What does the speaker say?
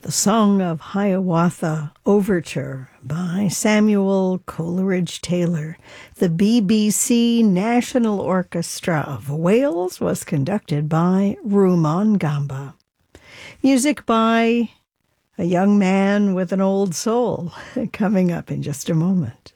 The Song of Hiawatha Overture by Samuel Coleridge Taylor. The BBC National Orchestra of Wales was conducted by Rumon Gamba. Music by a young man with an old soul, coming up in just a moment.